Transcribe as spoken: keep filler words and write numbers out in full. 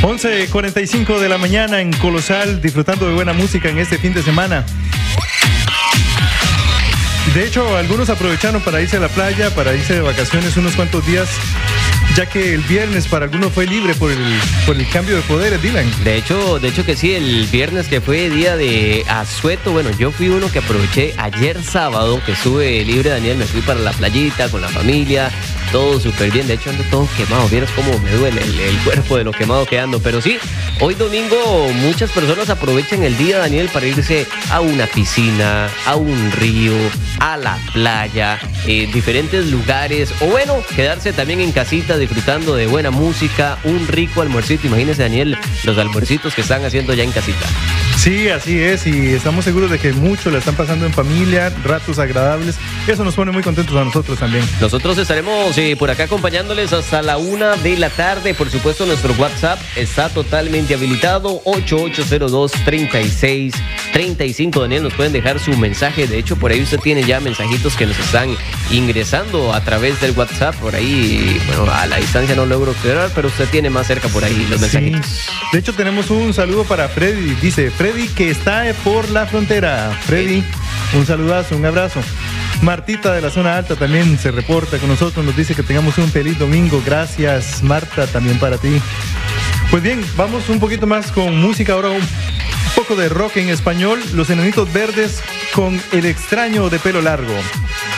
once cuarenta y cinco de la mañana en Colosal, disfrutando de buena música en este fin de semana. De hecho, algunos aprovecharon para irse a la playa, para irse de vacaciones unos cuantos días, ya que el viernes para algunos fue libre por el, por el cambio de poderes, Dylan. De hecho, de hecho que sí, el viernes que fue día de asueto, bueno, yo fui uno que aproveché ayer sábado, que estuve libre, Daniel, me fui para la playita con la familia, todo súper bien, de hecho ando todo quemado, vieras cómo me duele el, el cuerpo de lo quemado que ando, pero sí, hoy domingo muchas personas aprovechan el día, Daniel, para irse a una piscina, a un río, a la playa, eh, diferentes lugares, o bueno, quedarse también en casita disfrutando de buena música, un rico almuercito. Imagínese, Daniel, los almuercitos que están haciendo ya en casita. Sí, así es, y estamos seguros de que muchos la están pasando en familia, ratos agradables. Eso nos pone muy contentos a nosotros también. Nosotros estaremos eh, por acá acompañándoles hasta la una de la tarde. Por supuesto, nuestro WhatsApp está totalmente habilitado, ocho ocho cero dos, treinta y seis, treinta y cinco. Daniel, nos pueden dejar su mensaje. De hecho, por ahí usted tiene ya mensajitos que nos están ingresando a través del WhatsApp. Por ahí, bueno, a la distancia no logro observar, pero usted tiene más cerca por ahí los mensajitos. Sí. De hecho, tenemos un saludo para Freddy. Dice, Freddy que está por la frontera. Freddy, un saludazo, un abrazo. Martita de la zona alta también se reporta con nosotros, nos dice que tengamos un feliz domingo. Gracias, Marta, también para ti. Pues bien, vamos un poquito más con música ahora, un poco de rock en español. Los Enanitos Verdes con El extraño de pelo largo.